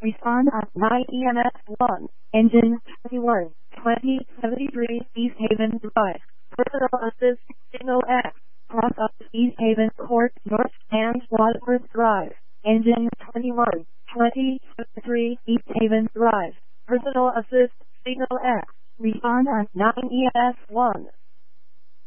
Respond at 9 EMS 1. Engine 21, 2073 East Haven Drive. Personal assist signal X. Cross up East Haven Court North and Wadsworth Drive. Engine 21, 2073 East Haven Drive. Personal assist signal X. Respond at 9 EMS 1.